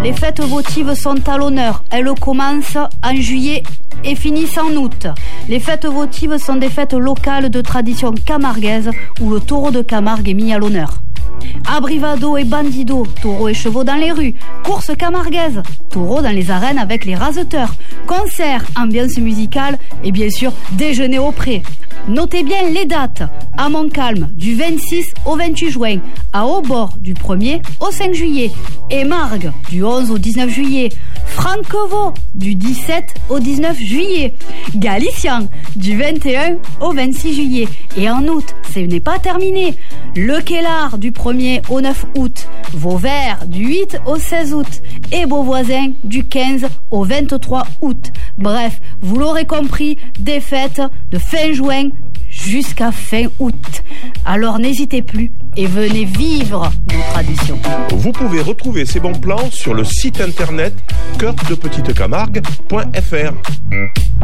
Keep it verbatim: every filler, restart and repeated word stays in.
les fêtes votives sont à l'honneur. Elles commencent en juillet et finissent en août. Les fêtes votives sont des fêtes locales de tradition camarguaise où le taureau de Camargue est mis à l'honneur. Abrivado et bandido, taureaux et chevaux dans les rues. Course camarguaise, taureaux dans les arènes avec les raseteurs. Concert, ambiance musicale et bien sûr déjeuner au pré. Notez bien les dates. À Montcalm, du vingt-six au vingt-huit juin. À Hautbord, du premier au cinq juillet. Et Margues, du onze au dix-neuf juillet. Franquevaux, du dix-sept au dix-neuf juillet. Galician, du vingt et un au vingt-six juillet. Et en août, ce n'est pas terminé. Le Kellar, du premier au neuf août. Vauvert, du huit au seize août. Et Beauvoisin, du quinze au vingt-trois août. Bref, vous l'aurez compris, des fêtes de fin juin jusqu'à fin août. Alors n'hésitez plus et venez vivre nos traditions. Vous pouvez retrouver ces bons plans sur le site internet cœur de petite camargue point f r.